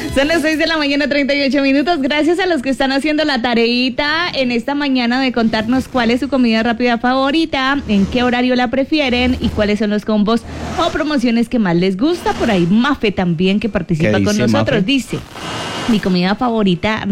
Son las 6 de la mañana, 38 minutos. Gracias a los que están haciendo la tareita en esta mañana de contarnos cuál es su comida rápida favorita, en qué horario la prefieren y cuáles son los combos o promociones que más les gusta. Por ahí Mafe también, que participa con nosotros, Mafe? Dice: mi comida favorita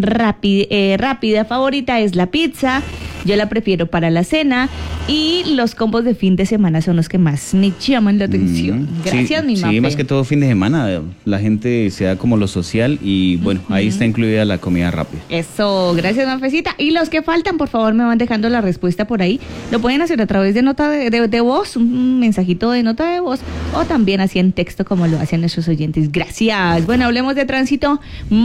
rápida favorita es la pizza. Yo la prefiero para la cena y los combos de fin de semana son los que más me llaman la atención. Gracias, mi Mafe. Sí, más que todo fin de semana, la gente se da como lo social y bueno, ahí está incluida la comida rápida. Eso, gracias, Mafecita. Y los que faltan, por favor, me van dejando la respuesta por ahí. Lo pueden hacer a través de nota de voz, un mensajito de nota de voz, o también así en texto como lo hacen nuestros oyentes. Gracias. Bueno, hablemos de tránsito,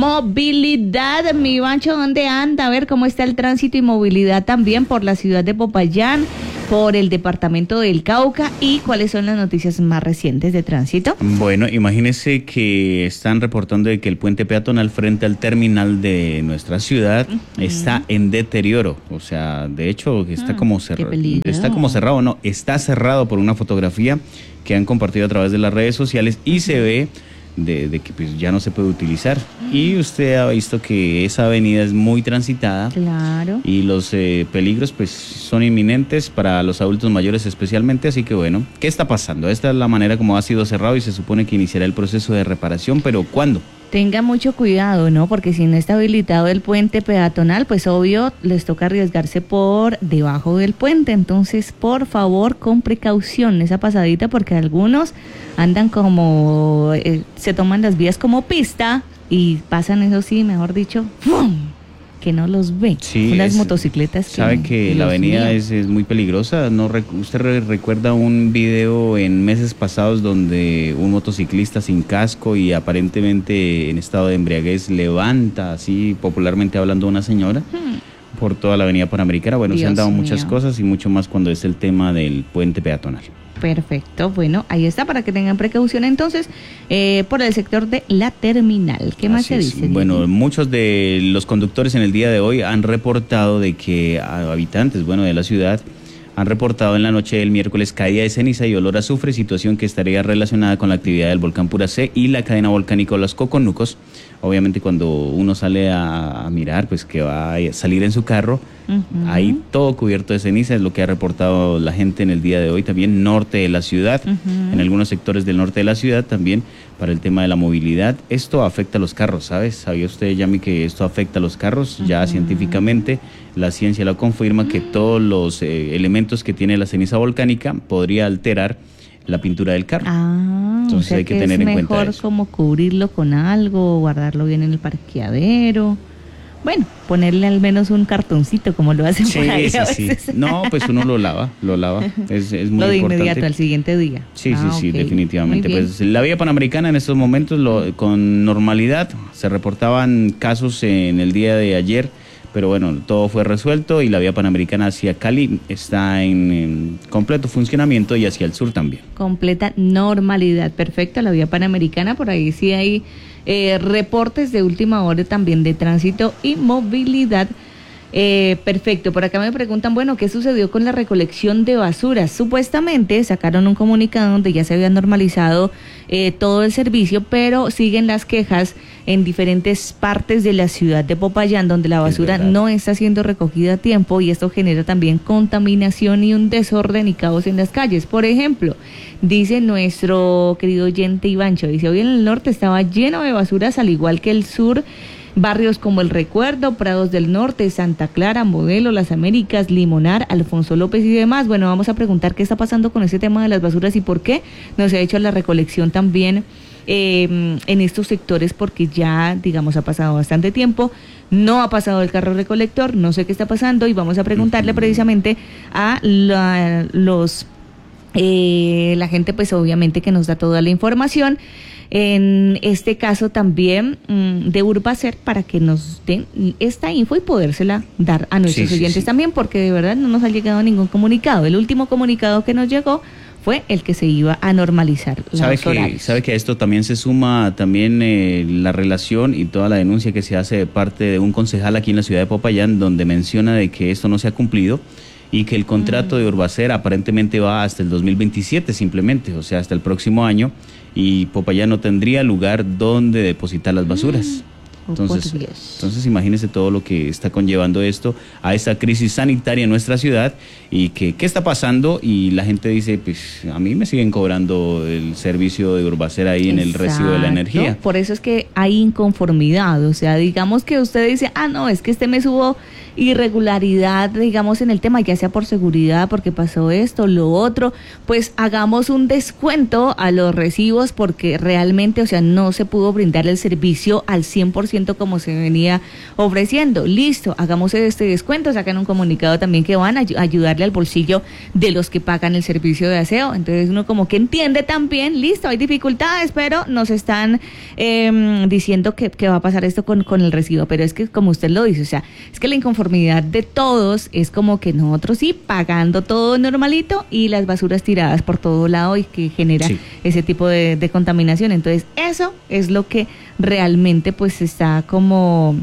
movilidad. Mi Bancho, ¿dónde anda? A ver cómo está el tránsito y movilidad también por la ciudad de Popayán, por el departamento del Cauca, y cuáles son las noticias más recientes de tránsito. Bueno, imagínense que están reportando de que el puente peatonal frente al terminal de nuestra ciudad está en deterioro, o sea, de hecho está como cerrado. Está como cerrado, no, está cerrado por una fotografía que han compartido a través de las redes sociales y se ve de que pues ya no se puede utilizar. Y usted ha visto que esa avenida es muy transitada. Claro. Y los peligros pues son inminentes para los adultos mayores especialmente, así que bueno, ¿qué está pasando? Esta es la manera como ha sido cerrado y se supone que iniciará el proceso de reparación, pero ¿cuándo? Tenga mucho cuidado, ¿no? Porque si no está habilitado el puente peatonal, pues obvio les toca arriesgarse por debajo del puente. Entonces, por favor, con precaución esa pasadita, porque algunos andan como, se toman las vías como pista y pasan, eso sí, mejor dicho, ¡fum!, que no los ve. Sí, unas motocicletas que... Sabe que la avenida es muy peligrosa. ¿No usted recuerda un video en meses pasados donde un motociclista sin casco y aparentemente en estado de embriaguez levanta, así popularmente hablando, a una señora por toda la avenida Panamericana? Bueno, se han dado muchas cosas y mucho más cuando es el tema del puente peatonal. Perfecto, bueno, ahí está, para que tengan precaución entonces por el sector de la terminal. ¿Qué más se dice? Bueno, muchos de los conductores en el día de hoy han reportado de que habitantes, de la ciudad, han reportado en la noche del miércoles caída de ceniza y olor a azufre, situación que estaría relacionada con la actividad del volcán Puracé y la cadena volcánica Los Coconucos. Obviamente cuando uno sale a mirar, pues que va a salir en su carro, ahí todo cubierto de ceniza, es lo que ha reportado la gente en el día de hoy. También norte de la ciudad, en algunos sectores del norte de la ciudad también, para el tema de la movilidad. Esto afecta a los carros, ¿sabes? ¿Sabía usted, Yami, que esto afecta a los carros? Ya científicamente la ciencia lo confirma, que todos los elementos que tiene la ceniza volcánica podría alterar la pintura del carro. Entonces, o sea, hay que tener en cuenta eso. Es mejor como cubrirlo con algo, guardarlo bien en el parqueadero. Bueno, ponerle al menos un cartoncito, como lo hacen por ahí a veces. Sí. No, pues uno lo lava. Es muy importante. Lo de inmediato, al siguiente día. Sí, definitivamente. Pues la vía Panamericana en estos momentos con normalidad. Se reportaban casos en el día de ayer, pero bueno, todo fue resuelto y la vía Panamericana hacia Cali está en completo funcionamiento y hacia el sur también. Completa normalidad, perfecto, la vía Panamericana, por ahí sí hay reportes de última hora también de tránsito y movilidad. Perfecto, por acá me preguntan, bueno, ¿qué sucedió con la recolección de basuras? Supuestamente sacaron un comunicado donde ya se había normalizado todo el servicio, pero siguen las quejas en diferentes partes de la ciudad de Popayán, donde la basura no está siendo recogida a tiempo, y esto genera también contaminación y un desorden y caos en las calles. Por ejemplo, dice nuestro querido oyente Ivancho, dice: hoy en el norte estaba lleno de basuras, al igual que el sur. Barrios como El Recuerdo, Prados del Norte, Santa Clara, Modelo, Las Américas, Limonar, Alfonso López y demás. Bueno, vamos a preguntar qué está pasando con ese tema de las basuras y por qué no se ha hecho la recolección también en estos sectores, porque ya, digamos, ha pasado bastante tiempo, no ha pasado el carro recolector, no sé qué está pasando, y vamos a preguntarle precisamente a la gente, pues obviamente, que nos da toda la información. En este caso también de Urbacer, para que nos den esta info y podérsela dar a nuestros oyentes también, porque de verdad no nos ha llegado ningún comunicado. El último comunicado que nos llegó fue el que se iba a normalizar los horarios. Sabe que a esto también se suma también la relación y toda la denuncia que se hace de parte de un concejal aquí en la ciudad de Popayán, donde menciona de que esto no se ha cumplido. y que el contrato de Urbacer aparentemente va hasta el 2027 simplemente, o sea, hasta el próximo año, y Popayán no tendría lugar donde depositar las basuras. Entonces imagínense todo lo que está conllevando esto a esta crisis sanitaria en nuestra ciudad y que qué está pasando, y la gente dice, pues a mí me siguen cobrando el servicio de Urbacer ahí en el recibo de la energía. Por eso es que hay inconformidad, o sea, digamos que usted dice, no, es que este mes hubo irregularidad, digamos, en el tema, ya sea por seguridad, porque pasó esto, lo otro, pues hagamos un descuento a los recibos porque realmente, o sea, no se pudo brindar el servicio al 100% como se venía ofreciendo. Listo, hagamos este descuento, sacan un comunicado también que van a ayudarle al bolsillo de los que pagan el servicio de aseo. Entonces uno como que entiende también, listo, hay dificultades, pero nos están diciendo que va a pasar esto con el recibo, pero es que como usted lo dice, o sea, es que la inconformidad de todos es como que nosotros sí pagando todo normalito y las basuras tiradas por todo lado y que genera ese tipo de contaminación. Entonces eso es lo que realmente pues está como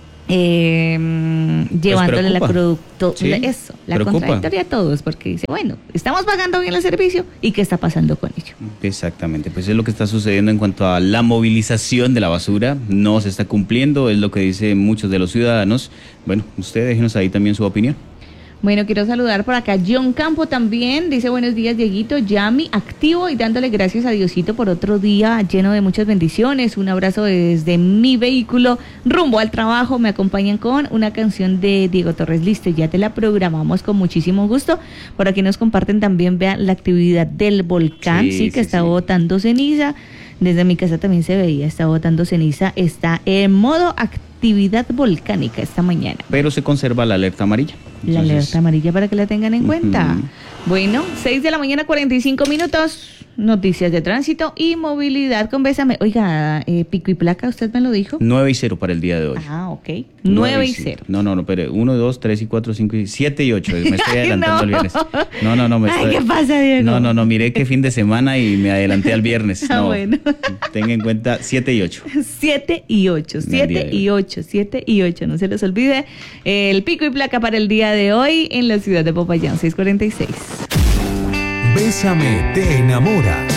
llevándole la contradictoria a todos, porque dice, bueno, estamos pagando bien el servicio y ¿qué está pasando con ello? Exactamente, pues es lo que está sucediendo en cuanto a la movilización de la basura, no se está cumpliendo, es lo que dicen muchos de los ciudadanos. Bueno, usted déjenos ahí también su opinión. Bueno, quiero saludar por acá John Campo también, dice buenos días Dieguito, Yami, activo y dándole gracias a Diosito por otro día lleno de muchas bendiciones, un abrazo desde mi vehículo rumbo al trabajo, me acompañan con una canción de Diego Torres, listo, ya te la programamos con muchísimo gusto. Por aquí nos comparten también, vean la actividad del volcán, que está botando ceniza, desde mi casa también se veía, está botando ceniza, está en modo actividad volcánica esta mañana. Pero se conserva la alerta amarilla. La alerta amarilla para que la tengan en cuenta. Bueno, 6:45 a.m, noticias de tránsito y movilidad con Bésame. Oiga, pico y placa, ¿usted me lo dijo? 9 y 0 para el día de hoy. Ok. 9 y 0. No, pero 1, 2, 3 y 4, 5 y 7 y 8. Me estoy adelantando al viernes. No. ¿Qué pasa, Diego? No, miré qué fin de semana y me adelanté al viernes. Bueno. Tenga en cuenta 7 y 8. 7 y 8, 7 y 8, 7 y 8. No se les olvide el pico y placa para el día de hoy en la ciudad de Popayán, 6:46. Bésame te enamora.